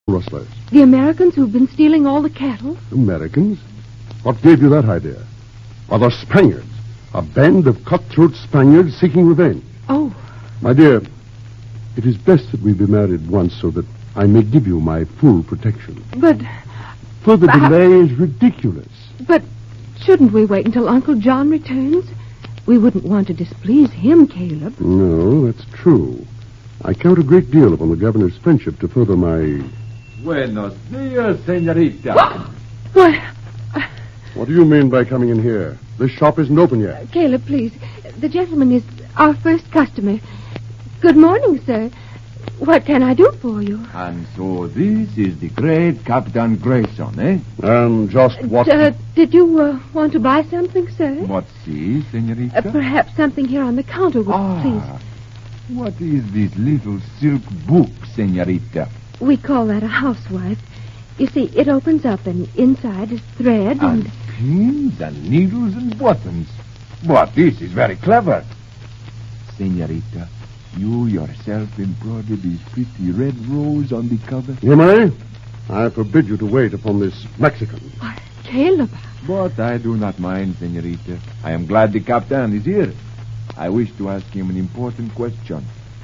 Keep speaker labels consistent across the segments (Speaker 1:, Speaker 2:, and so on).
Speaker 1: rustlers.
Speaker 2: The Americans who've been stealing all the cattle?
Speaker 1: Americans? What gave you that idea? Are the Spaniards? A band of cutthroat Spaniards seeking revenge.
Speaker 2: Oh.
Speaker 1: My dear, it is best that we be married once so that I may give you my full protection.
Speaker 2: But...
Speaker 1: Further delay is ridiculous.
Speaker 2: But shouldn't we wait until Uncle John returns? We wouldn't want to displease him, Caleb.
Speaker 1: No, that's true. I count a great deal upon the governor's friendship to further my...
Speaker 3: Buenos dias, senorita.
Speaker 2: What?
Speaker 1: What do you mean by coming in here? This shop isn't open yet.
Speaker 2: Caleb, please. The gentleman is our first customer. Good morning, sir. What can I do for you?
Speaker 3: And so this is the great Captain Grayson, eh?
Speaker 1: And just what...
Speaker 2: Did you want to buy something, sir?
Speaker 3: What see, senorita?
Speaker 2: Perhaps something here on the counter would please.
Speaker 3: What is this little silk book, senorita?
Speaker 2: We call that a housewife. You see, it opens up and inside is thread and...
Speaker 3: pins and needles and buttons. But this is very clever. Senorita, you yourself embroidered this pretty red rose on the cover?
Speaker 1: You may. I forbid you to wait upon this Mexican.
Speaker 2: Why, Caleb.
Speaker 3: But I do not mind, senorita. I am glad the captain is here. I wish to ask him an important question.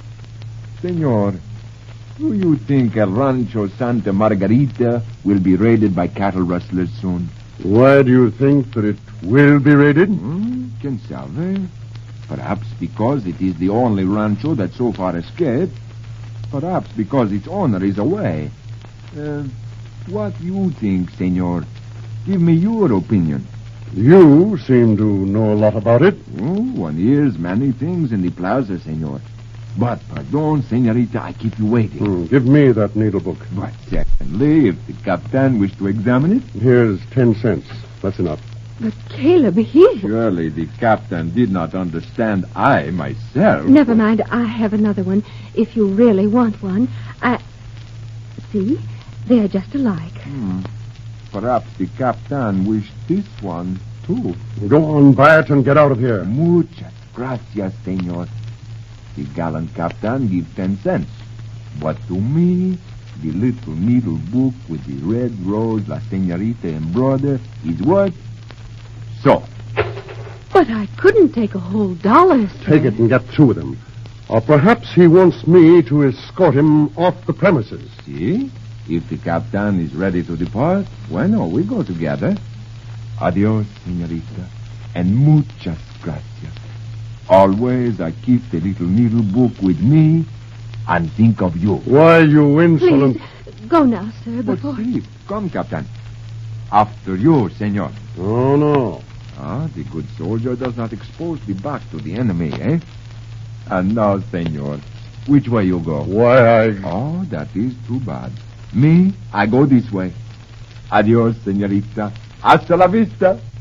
Speaker 3: Senor, do you think El Rancho Santa Margarita will be raided by cattle rustlers soon?
Speaker 1: Why do you think that it will be raided?
Speaker 3: Quien sabe? Perhaps because it is the only rancho that so far escaped. Perhaps because its owner is away. What do you think, senor? Give me your opinion.
Speaker 1: You seem to know a lot about it.
Speaker 3: One hears many things in the plaza, senor. But, pardon, senorita, I keep you waiting.
Speaker 1: Give me that needle book.
Speaker 3: But secondly, if the captain wished to examine it...
Speaker 1: Here's 10 cents. That's enough.
Speaker 2: But Caleb, he...
Speaker 3: Surely the captain did not understand I, myself...
Speaker 2: Never mind, I have another one, if you really want one. See? They're just alike.
Speaker 3: Perhaps the captain wished this one, too.
Speaker 1: Go on, buy it and get out of here.
Speaker 3: Muchas gracias, senor. The gallant captain gives 10 cents. But to me, the little needle book with the red rose La Senorita embroidered is worth so.
Speaker 2: But I couldn't take a whole $1, sir.
Speaker 1: Take it and get through with him. Or perhaps he wants me to escort him off the premises.
Speaker 3: See? If the captain is ready to depart, bueno, we go together. Adios, senorita, and muchas gracias. Always I keep the little needle book with me and think of you.
Speaker 1: Why, you insolent...
Speaker 2: Please, go now, sir,
Speaker 3: But
Speaker 2: before...
Speaker 3: see, come, captain. After you, senor.
Speaker 1: Oh, no.
Speaker 3: The good soldier does not expose the back to the enemy, eh? And now, senor, which way you go?
Speaker 1: Why,
Speaker 3: Oh, that is too bad. Me, I go this way. Adios, senorita. Hasta la vista.